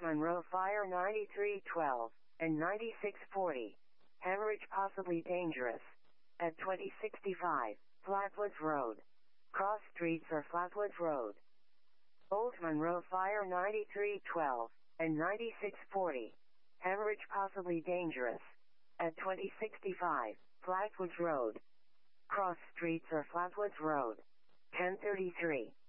Monroe Fire 9312 and 9640. Hemorrhage possibly dangerous. At 2065, Flatwoods Road. Cross streets or Flatwoods Road. Old Monroe Fire 9312 and 9640. Hemorrhage possibly dangerous. At 2065, Flatwoods Road. Cross streets or Flatwoods Road. 1033.